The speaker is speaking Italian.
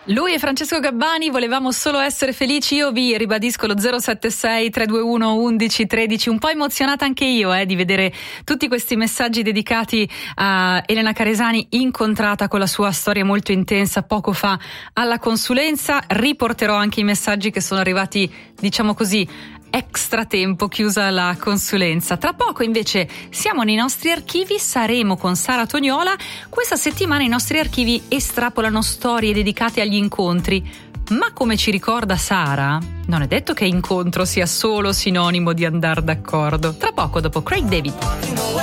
Lui è Francesco Gabbani, volevamo solo essere felici. Io vi ribadisco lo 076 321 11 13, un po' emozionata anche io di vedere tutti questi messaggi dedicati a Elena Caresani, incontrata con la sua storia molto intensa poco fa alla consulenza. Riporterò anche i messaggi che sono arrivati, diciamo così, extra tempo, chiusa la consulenza. Tra poco invece siamo nei nostri archivi, saremo con Sara Tognola. Questa settimana i nostri archivi estrapolano storie dedicate agli incontri, ma come ci ricorda Sara, non è detto che incontro sia solo sinonimo di andare d'accordo. Tra poco, dopo Craig David.